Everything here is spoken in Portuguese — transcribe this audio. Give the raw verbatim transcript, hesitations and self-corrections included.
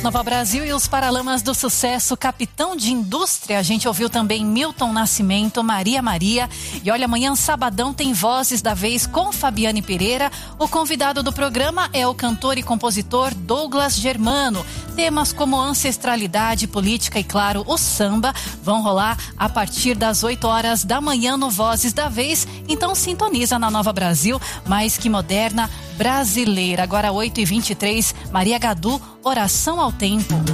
Nova Brasil e os Paralamas do Sucesso, Capitão de Indústria. A gente ouviu também Milton Nascimento, Maria Maria. E olha, amanhã, sabadão, tem Vozes da Vez com Fabiane Pereira. O convidado do programa é o cantor e compositor Douglas Germano. Temas como ancestralidade, política e, claro, o samba vão rolar a partir das oito horas da manhã no Vozes da Vez. Então sintoniza na Nova Brasil, mais que moderna, brasileira. Agora oito e vinte e três, Maria Gadu, Oração ao Tempo.